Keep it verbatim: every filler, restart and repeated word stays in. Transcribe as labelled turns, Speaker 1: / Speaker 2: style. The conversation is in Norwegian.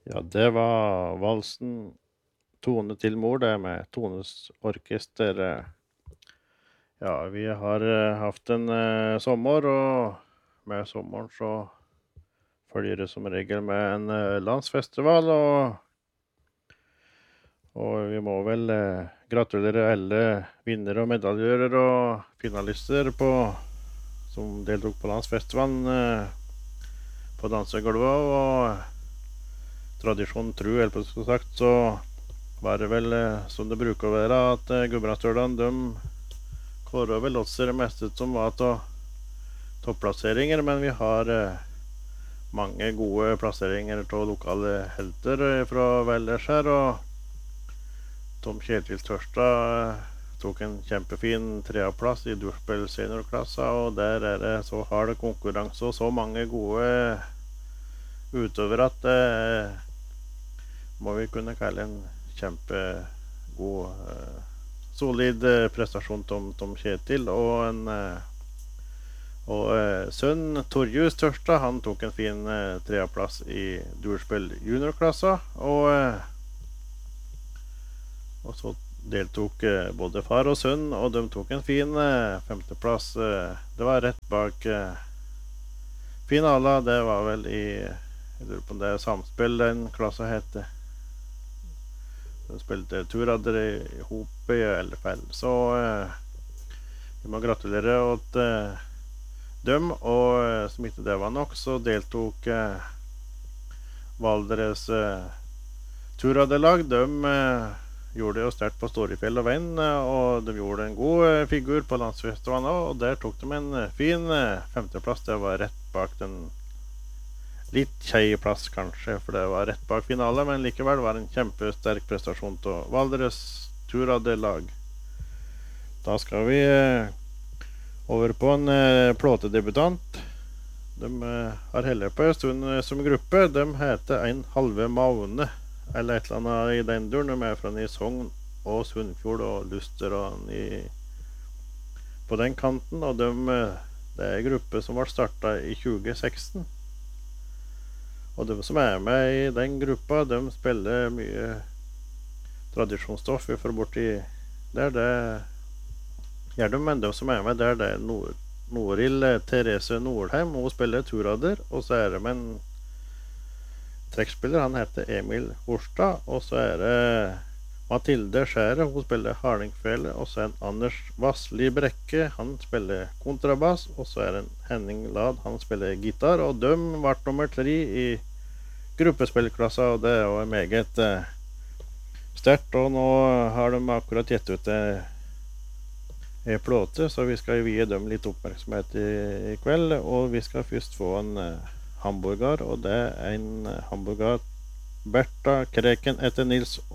Speaker 1: Ja, det var valsen Tone til mor, det med Tones orkester. Ja, vi har eh, haft en eh, sommer, og med sommeren så følger det som regel med en eh, landsfestival, og, og vi må vel eh, gratulere alle vinnere og medaljörer og finalister på, som deltok på landsfestivalen eh, på dansegulvet, og tradisjonen tru, helt på sagt, så var det vel eh, som det bruker å være, at eh, Gudbrandsdølen, de kårer vel også det meste som var til topplasseringer, men vi har eh, mange gode plasseringer til lokale helter eh, fra Velderskjær, og Tom Kjetil Tørstad eh, tok en kjempefin treaplass i durspill seniorklassa, og der er det så hard konkurranse og så mange gode utøvere at det eh, må vi kunne kalle en kjempegod eh, solid eh, prestasjon Tom, Tom Kjetil, og en eh, og eh, sønn Torjus Tørstad, han tok en fin eh, treaplass i durspill juniorklassa, og eh, og så deltok eh, både far og sønn, og de tok en fin eh, femteplass. Eh, det var rett bak eh, finala, det var vel i, jeg lurer på om det er Samspill den klassa hette. De spilte turadder i, i hope i alle fall, så eh, vi må gratulere åt eh, dem, og eh, som ikke det var nok, så deltok eh, Valderes eh, turadderlag. De eh, gjorde det jo sterkt på Storefjell og Venn, eh, og de gjorde en god eh, figur på landsfestivalen også, og der tok de en eh, fin eh, femteplass. Det var rett bak den litt kjei plass kanskje, for det var rett bak finale, men likevel var det en kjempesterk prestasjon til Valderes turadderlag. Da skal vi eh, over på en eh, plåtedebutant. De eh, har heller på en stund eh, som gruppe. De heter En halve Maune, eller et eller annet i den duren. De er fra Sogn og Sunnfjord og Luster og i, på den kanten, og de, eh, det er en gruppe som ble startet i tjue seksten. Og de som er med i den gruppa, de spiller mye tradisjonsstoff fra borti der. Det gjør de, men de som er med der, det er Nord Norild Therese Nordheim. Hun spiller turadder, og så er det med en trekkspiller, han heter Emil Horstad, og så er det Mathilde Skjære, hun spiller hardingfele, og så er det Anders Vassli Brekke, han spiller kontrabass, og så er det Henning Lad, han spiller gitar, og de ble nummer tre i gruppespillklassa, og det er jo meget eh, sterkt, og nå har de akkurat gitt ut en plåte, så vi skal vie dem litt oppmerksomhet i, i kveld, og vi skal først få en eh, hamburger, og det er en eh, hamburger Berta Kreken etter Nils